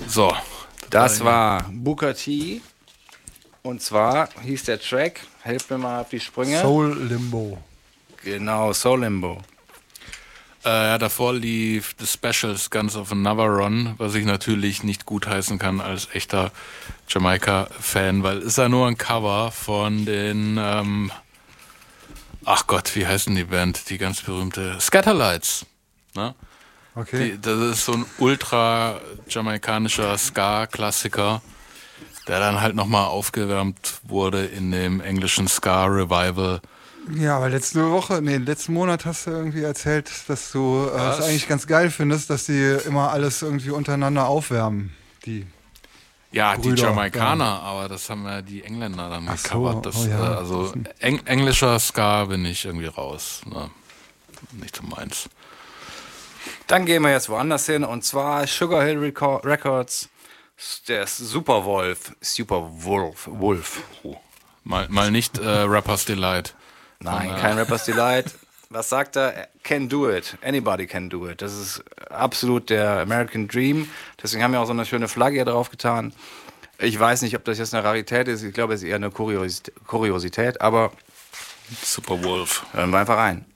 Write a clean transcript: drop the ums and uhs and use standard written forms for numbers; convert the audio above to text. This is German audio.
So. Das war Booker T. Und zwar hieß der Track, helft mir mal auf die Sprünge. Soul Limbo. Genau, Soul Limbo. Davor lief The Specials Guns of Another Run, was ich natürlich nicht gutheißen kann als echter Jamaika-Fan, weil es ist ja nur ein Cover von den, ach Gott, wie heißen die Band, die ganz berühmte Scatterlights. Ne? Okay. Das ist so ein ultra-jamaikanischer Ska-Klassiker, der dann halt nochmal aufgewärmt wurde in dem englischen Ska-Revival. Ja, aber letzten Monat hast du irgendwie erzählt, dass du es eigentlich ganz geil findest, dass die immer alles irgendwie untereinander aufwärmen. Die Ja, Brüder, die Jamaikaner, aber das haben ja die Engländer dann Ach so, gecovert. Das, oh ja. Also englischer Ska bin ich irgendwie raus. Ne? Nicht so meins. Dann gehen wir jetzt woanders hin und zwar Sugar Hill Records, der Superwolf. Oh. Mal nicht Rappers Delight. Nein, kein Rapper's Delight. Was sagt er? Can do it. Anybody can do it. Das ist absolut der American Dream. Deswegen haben wir auch so eine schöne Flagge hier drauf getan. Ich weiß nicht, ob das jetzt eine Rarität ist. Ich glaube, es ist eher eine Kuriosität. Aber Superwolf. hören wir einfach rein.